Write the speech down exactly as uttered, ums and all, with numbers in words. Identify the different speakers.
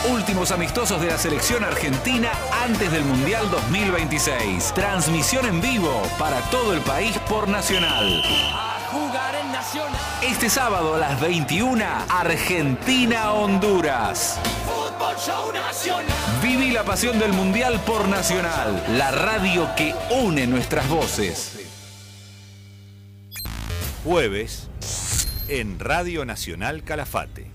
Speaker 1: Últimos amistosos de la selección argentina antes del Mundial dos mil veintiséis. Transmisión en vivo para todo el país por Nacional. Este sábado a las veintiuna, Argentina-Honduras. Viví la pasión del Mundial por Nacional, la radio que une nuestras voces.
Speaker 2: Jueves en Radio Nacional Calafate.